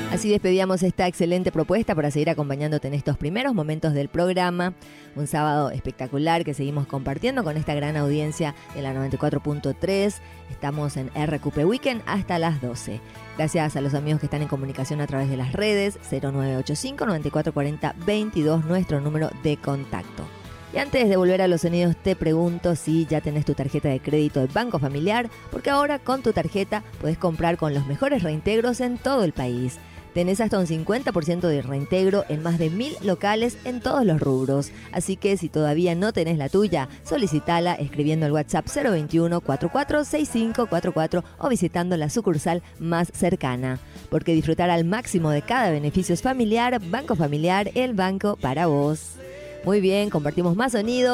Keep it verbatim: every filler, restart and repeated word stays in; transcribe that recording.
Así despedíamos esta excelente propuesta para seguir acompañándote en estos primeros momentos del programa. Un sábado espectacular que seguimos compartiendo con esta gran audiencia de la noventa y cuatro punto tres. Estamos en R Q P Weekend hasta las doce. Gracias a los amigos que están en comunicación a través de las redes. cero nueve ocho cinco, nueve cuatro cuatro cero, veintidós, nuestro número de contacto. Y antes de volver a los sonidos, te pregunto si ya tenés tu tarjeta de crédito de Banco Familiar, porque ahora con tu tarjeta podés comprar con los mejores reintegros en todo el país. Tenés hasta un cincuenta por ciento de reintegro en más de mil locales en todos los rubros. Así que si todavía no tenés la tuya, solicitala escribiendo al WhatsApp cero veintiuno, cuarenta y cuatro, sesenta y cinco cuarenta y cuatro o visitando la sucursal más cercana. Porque disfrutar al máximo de cada beneficio es familiar. Banco Familiar, el banco para vos. Muy bien, compartimos más sonidos.